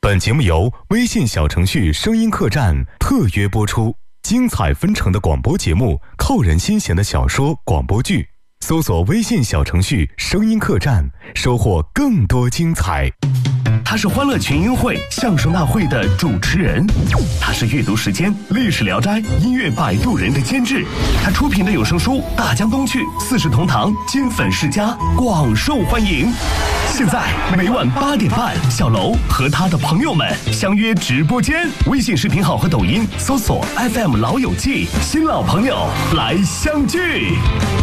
本节目由微信小程序声音客栈特约播出，精彩纷呈的广播节目，扣人心弦的小说广播剧，搜索微信小程序声音客栈，收获更多精彩。 他是欢乐群英会相声大会的主持人，他是阅读时间历史聊斋音乐摆渡人的监制，他出品的有声书《大江东去》《四世同堂》金粉世家广受欢迎。现在每晚8点半，小楼和他的朋友们相约直播间，微信视频号和抖音搜索 FM 老友记，新老朋友来相聚。